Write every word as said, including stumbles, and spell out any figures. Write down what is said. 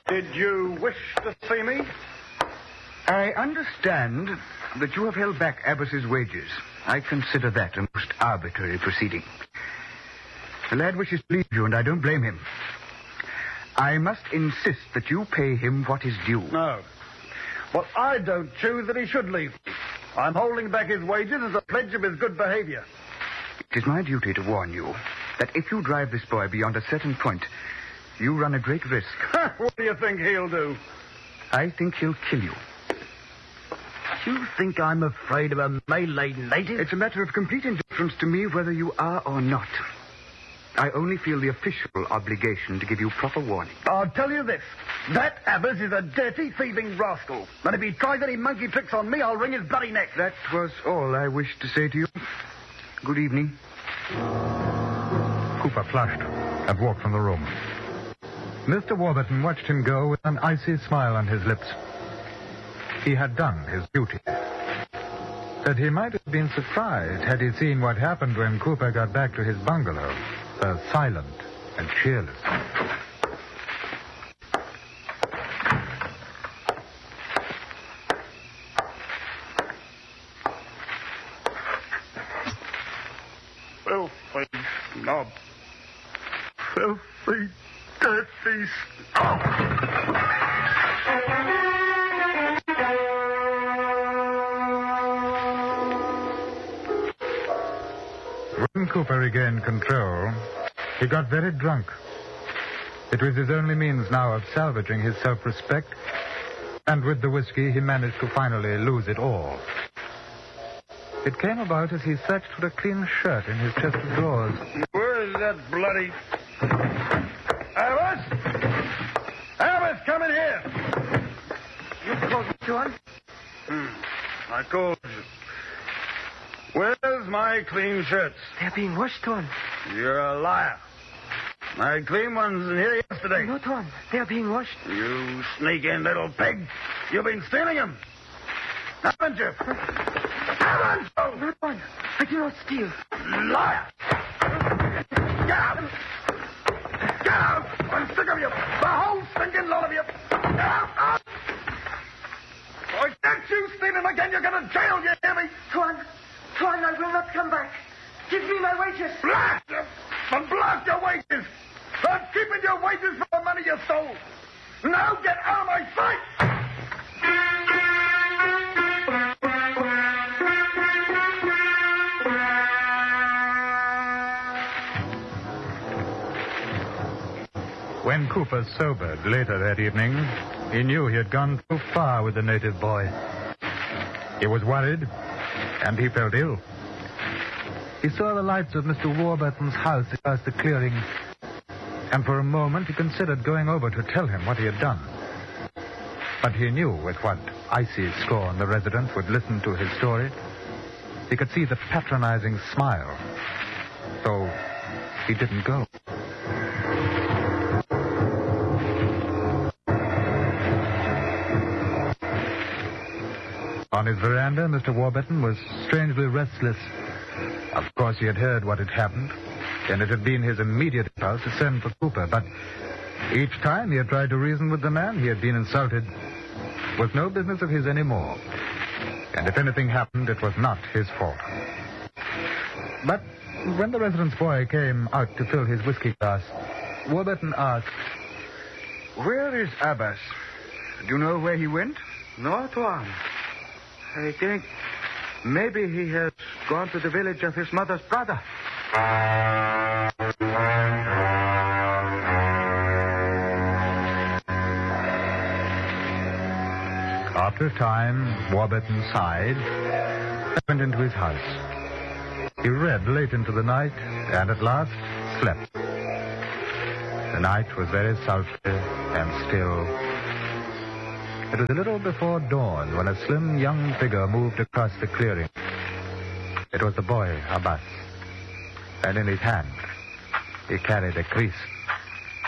Did you wish to see me? I understand that you have held back Abbas's wages. I consider that a most arbitrary proceeding. The lad wishes to leave you, and I don't blame him. I must insist that you pay him what is due. No. Well, I don't choose that he should leave me. I'm holding back his wages as a pledge of his good behavior. It is my duty to warn you that if you drive this boy beyond a certain point, you run a great risk. What do you think he'll do? I think he'll kill you. You think I'm afraid of a Malay native? It's a matter of complete indifference to me whether you are or not. I only feel the official obligation to give you proper warning. I'll tell you this. That Abbas is a dirty, thieving rascal. And if he tries any monkey tricks on me, I'll wring his bloody neck. That was all I wished to say to you. Good evening. Cooper flushed and walked from the room. Mister Warburton watched him go with an icy smile on his lips. He had done his duty. But he might have been surprised had he seen what happened when Cooper got back to his bungalow, so silent and cheerless. Filthy snob. Filthy, dirty snob. When Cooper regained control, he got very drunk. It was his only means now of salvaging his self-respect, and with the whiskey he managed to finally lose it all. It came about as he searched for a clean shirt in his chest of drawers. Where is that bloody... Abbas! Abbas, come in here! You called me, John? Hmm. I called you. Where's my clean shirts? They're being washed, Tuan. You're a liar. My clean ones in here yesterday. No, Tuan. They're being washed. You sneaking little pig. You've been stealing them. Haven't you? Haven't you? No, Tuan. I do not steal. Liar! Get out! Get out! I'm sick of you. The whole stinking lot of you. Get out! out. If I catch you stealing again, you're going to jail, you hear me? Tuan. Tuan, I will not come back. Give me my wages. Blast you! And blast your wages! I'm keeping your wages for the money you stole. Now get out of my sight! When Cooper sobered later that evening, he knew he had gone too far with the native boy. He was worried, and he felt ill. He saw the lights of Mister Warburton's house across the clearing, and for a moment he considered going over to tell him what he had done. But he knew with what icy scorn the resident would listen to his story. He could see the patronizing smile, so he didn't go. On his veranda, Mister Warburton was strangely restless. Of course, he had heard what had happened, and it had been his immediate impulse to send for Cooper. But each time he had tried to reason with the man he had been insulted was no business of his anymore. And if anything happened, it was not his fault. But when the resident's boy came out to fill his whiskey glass, Warburton asked, "Where is Abbas? Do you know where he went?" No, Tuan. I think maybe he has gone to the village of his mother's brother. After a time, Warburton sighed and went into his house. He read late into the night and at last slept. The night was very sultry and still. It was a little before dawn when a slim young figure moved across the clearing. It was the boy, Abbas, and in his hand he carried a creese.